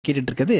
கேட்டுட்டு இருக்கிறது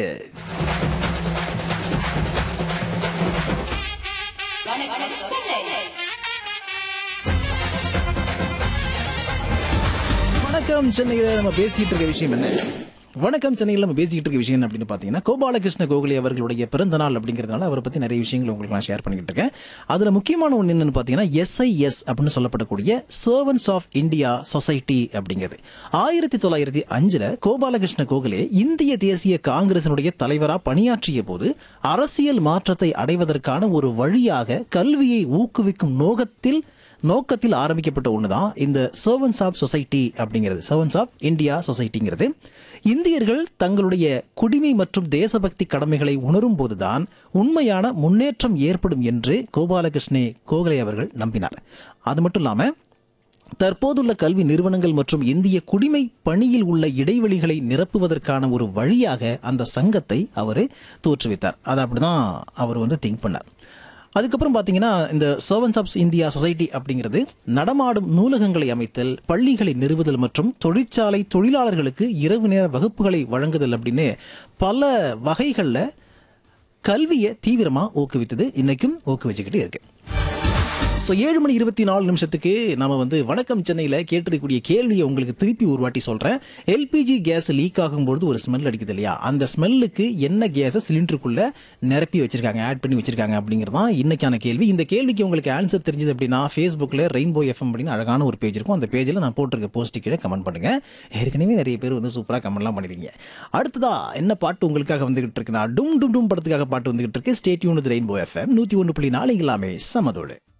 வணக்கம் சென்னையில நம்ம பேசிட்டு இருக்க விஷயம் என்ன? வணக்கம் சென்னையில் நம்ம பேசிக்கிட்டு இருக்க விஷயம் அப்படின்னு பார்த்தீங்கன்னா கோபாலகிருஷ்ண கோகலே அவர்களுடைய பிறந்த நாள் அப்படிங்கிறதுனால அவரை பற்றி நிறைய விஷயங்கள் உங்களுக்கு நான் ஷேர் பண்ணிக்கிட்டு இருக்கேன். அதில் முக்கியமான ஒன்று என்னன்னு பார்த்தீங்கன்னா SIS அப்படின்னு சொல்லப்படக்கூடிய சர்வன்ஸ் ஆஃப் இந்தியா சொசைட்டி அப்படிங்கிறது 1905 கோபாலகிருஷ்ண கோகலே இந்திய தேசிய காங்கிரசினுடைய தலைவராக பணியாற்றிய போது அரசியல் மாற்றத்தை அடைவதற்கான ஒரு வழியாக கல்வியை ஊக்குவிக்கும் நோக்கத்தில் ஆரம்பிக்கப்பட்ட ஒண்ணுதான் இந்த சர்வன்ஸ் ஆஃப் சொசைட்டி அப்படிங்கிறது. சர்வன்ஸ் ஆஃப் இந்தியா சொசைட்டிங்கிறது இந்தியர்கள் தங்களுடைய குடிமை மற்றும் தேசபக்தி கடமைகளை உணரும் போதுதான் உண்மையான முன்னேற்றம் ஏற்படும் என்று கோபாலகிருஷ்ண கோகலே அவர்கள் நம்பினார். அது மட்டும் இல்லாம தற்போதுள்ள கல்வி நிறுவனங்கள் மற்றும் இந்திய குடிமை பணியில் உள்ள இடைவெளிகளை நிரப்புவதற்கான ஒரு வழியாக அந்த சங்கத்தை அவர் தோற்றுவித்தார். அது அப்படிதான் அவர் திங்க் பண்ணார். அதுக்கப்புறம் பார்த்தீங்கன்னா இந்த சர்வன்ஸ் ஆஃப் இந்தியா சொசைட்டி அப்படிங்கிறது நடமாடும் நூலகங்களை அமைத்தல், பள்ளிகளை நிறுவுதல் மற்றும் தொழிற்சாலை தொழிலாளர்களுக்கு இரவு நேர வகுப்புகளை வழங்குதல் அப்படின்னு பல வகைகளில் கல்வியை தீவிரமாக ஊக்குவித்தது, இன்னைக்கும் ஊக்குவிச்சுக்கிட்டு இருக்கு. ஸோ 7:24 நம்ம வணக்கம் சென்னையில் கேட்டிருக்கக்கூடிய கேள்வியை உங்களுக்கு திருப்பி ஒரு வாட்டி சொல்கிறேன். எல்பிஜி கேஸ் லீக் ஆகும்போது ஒரு ஸ்மெல் அடிக்குது இல்லையா, அந்த ஸ்மெல்லுக்கு என்ன கேஸை சிலிண்டருக்குள்ளே நிரப்பி வச்சிருக்காங்க, ஆட் பண்ணி வச்சிருக்காங்க அப்படிங்கிறது தான் இன்னைக்கான கேள்வி. இந்த கேள்விக்கு உங்களுக்கு ஆன்சர் தெரிஞ்சது அப்படின்னா ஃபேஸ்புக்கில் ரெயின்போ எஃப்எம் அப்படின்னு அழகான ஒரு பேஜ் இருக்கும். அந்த பேஜில் நான் போட்டிருக்க போஸ்ட்டு கீழே கமெண்ட் பண்ணுங்கள். ஏற்கனவே நிறைய பேர் சூப்பராக கமெண்ட்லாம் பண்ணிருக்கீங்க. அடுத்ததா என்ன பாட்டு உங்களுக்காக வந்துகிட்டு இருக்குன்னா டும் டும் டும் படத்துக்காக பாட்டு வந்துகிட்டு இருக்கு. Stay tune with rainbow FM 101.4 எல்லாமே சமதோடு.